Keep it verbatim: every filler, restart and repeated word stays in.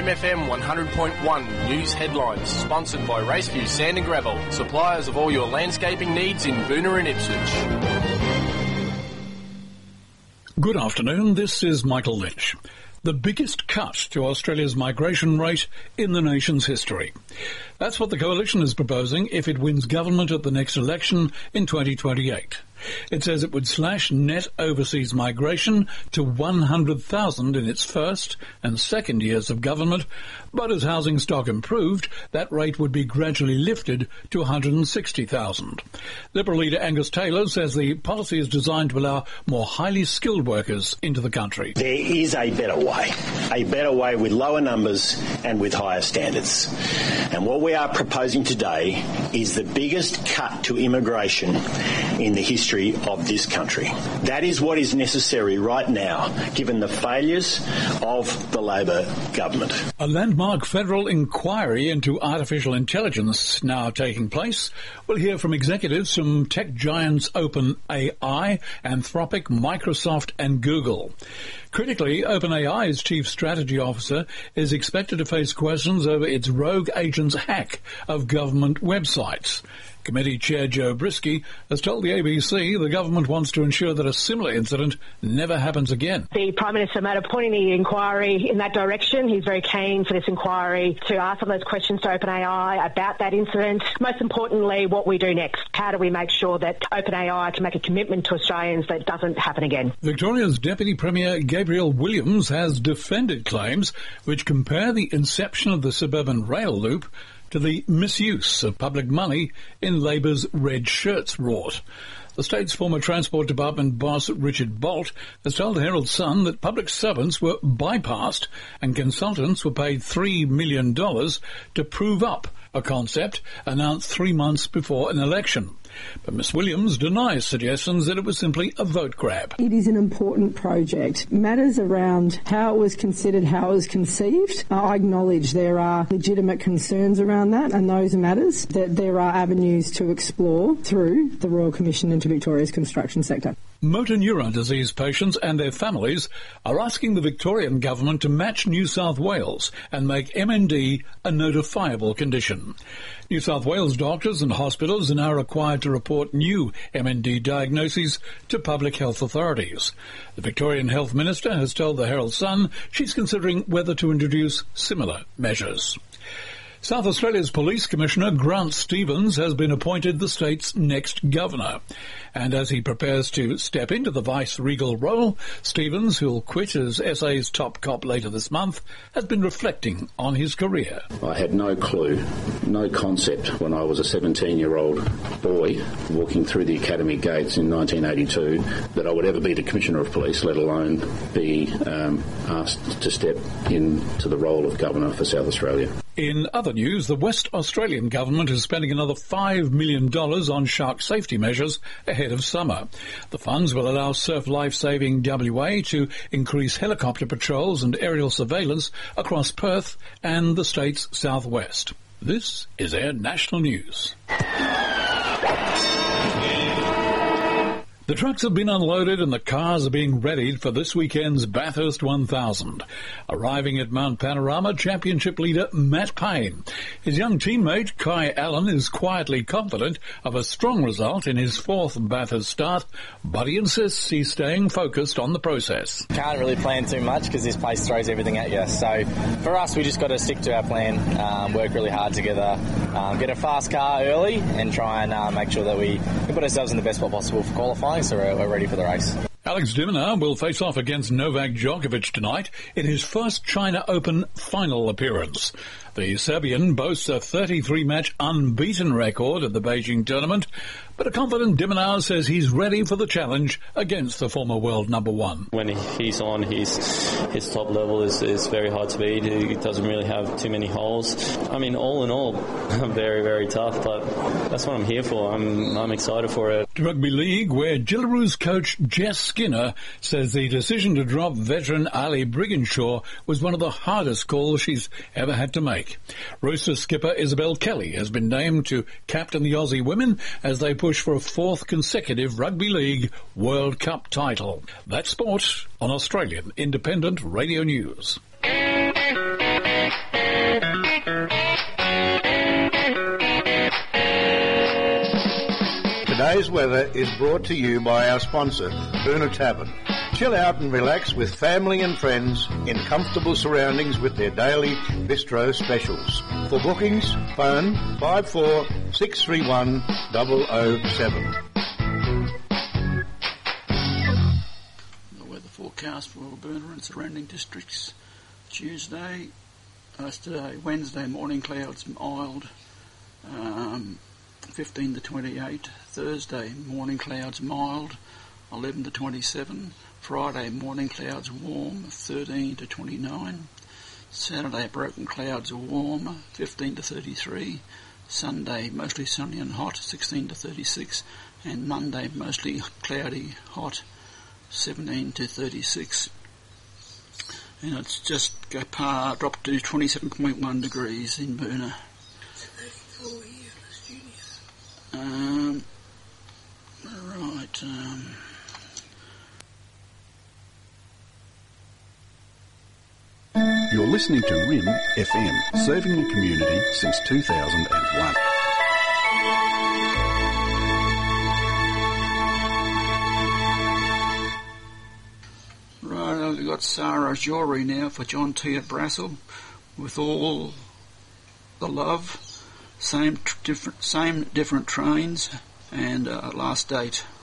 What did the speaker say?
M F M one hundred point one News Headlines, sponsored by Raceview Sand and Gravel, suppliers of all your landscaping needs in Boonah and Ipswich. Good afternoon, this is Michael Lynch. The biggest cut to Australia's migration rate in the nation's history. That's what the coalition is proposing if it wins government at the next election in twenty twenty-eight. It says it would slash net overseas migration to one hundred thousand in its first and second years of government, but as housing stock improved, that rate would be gradually lifted to one hundred sixty thousand. Liberal leader Angus Taylor says the policy is designed to allow more highly skilled workers into the country. There is a better way, a better way with lower numbers and with higher standards. And what we are proposing today is the biggest cut to immigration in the history of this country. That is what is necessary right now, given the failures of the Labor government. A landmark federal inquiry into artificial intelligence now taking place. We'll hear from executives from tech giants OpenAI, Anthropic, Microsoft and Google. Critically, OpenAI's chief strategy officer is expected to face questions over its rogue agent's hack of government websites. Committee Chair Joe Brisky has told the A B C the government wants to ensure that a similar incident never happens again. The Prime Minister made a point in the inquiry in that direction. He's very keen for this inquiry to ask some of those questions to OpenAI about that incident. Most importantly, what we do next. How do we make sure that OpenAI can make a commitment to Australians that it doesn't happen again? Victoria's Deputy Premier Gabrielle Williams has defended claims which compare the inception of the suburban rail loop to the misuse of public money in Labor's red shirts rort. The state's former Transport Department boss, Richard Bolt, has told the Herald Sun that public servants were bypassed and consultants were paid three million dollars to prove up a concept announced three months before an election. But Miss Williams denies suggestions that it was simply a vote grab. It is an important project. Matters around how it was considered, how it was conceived, uh, I acknowledge there are legitimate concerns around that, and those matters that there are avenues to explore through the Royal Commission into Victoria's construction sector. Motor neuron disease patients and their families are asking the Victorian government to match New South Wales and make M N D a notifiable condition. New South Wales doctors and hospitals are now required to report new M N D diagnoses to public health authorities. The Victorian Health Minister has told the Herald Sun she's considering whether to introduce similar measures. South Australia's Police Commissioner Grant Stevens has been appointed the state's next governor. And as he prepares to step into the vice-regal role, Stevens, who'll quit as S A's top cop later this month, has been reflecting on his career. I had no clue, no concept when I was a seventeen-year-old boy walking through the academy gates in nineteen eighty-two that I would ever be the Commissioner of Police, let alone be um, asked to step into the role of Governor for South Australia. In other news, the West Australian government is spending another five million dollars on shark safety measures ahead of summer. The funds will allow Surf Life-Saving W A to increase helicopter patrols and aerial surveillance across Perth and the state's southwest. This is Air National News. The trucks have been unloaded and the cars are being readied for this weekend's Bathurst one thousand. Arriving at Mount Panorama, championship leader Matt Payne. His young teammate Kai Allen is quietly confident of a strong result in his fourth Bathurst start, but he insists he's staying focused on the process. Can't really plan too much because this place throws everything at you. So for us, we just got to stick to our plan, um, work really hard together, um, get a fast car early and try and uh, make sure that we can put ourselves in the best spot possible for qualifying. So we're ready for the race. Alex de Minaur will face off against Novak Djokovic tonight in his first China Open final appearance. The Serbian boasts a thirty-three match unbeaten record at the Beijing tournament, but a confident de Minaur says he's ready for the challenge against the former world number one. When he's on, his his top level is, is very hard to beat. He doesn't really have too many holes. I mean, all in all, very, very tough, but that's what I'm here for. I'm I'm excited for it. Rugby League, where Gillaroos coach Jess Skinner says the decision to drop veteran Ali Brigginshaw was one of the hardest calls she's ever had to make. Roosters skipper Isabel Kelly has been named to captain the Aussie women as they push for a fourth consecutive Rugby League World Cup title. That's sport on Australian Independent Radio News. Today's weather is brought to you by our sponsor, Boona Tavern. Chill out and relax with family and friends in comfortable surroundings with their daily bistro specials. For bookings, phone five four six three one zero zero seven. The weather forecast for Boona and surrounding districts. Tuesday, uh, today, Wednesday, morning clouds mild, um, fifteen to twenty-eight. Thursday, morning clouds mild, eleven to twenty-seven. Friday, morning clouds warm, thirteen to twenty-nine. Saturday, broken clouds warm, fifteen to thirty-three. Sunday, mostly sunny and hot, sixteen to thirty-six. And Monday, mostly cloudy, hot, seventeen to thirty-six. And it's just uh, dropped to twenty-seven point one degrees in Boona. Um, right, um... You're listening to R I M F M, serving the community since two thousand one. Right, we've got Sarah Jory now for John T at Brassel, with all the love, same tr- different, same different trains, and uh, last date.